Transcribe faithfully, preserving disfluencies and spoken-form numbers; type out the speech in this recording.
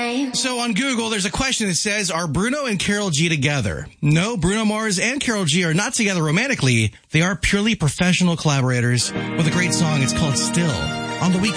time. So on Google, there's a question that says, are Bruno and Karol G together? No, Bruno Mars and Karol G are not together romantically. They are purely professional collaborators with a great song. It's called Still on The Weeknd.